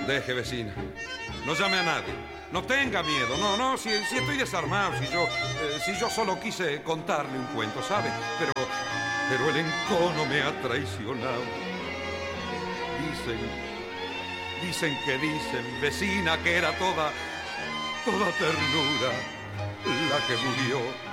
Deje, vecina. No llame a nadie. No tenga miedo. No, si estoy desarmado, si yo solo quise contarle un cuento, ¿sabe? Pero el encono me ha traicionado. Dicen, vecina, que era toda ternura la que murió.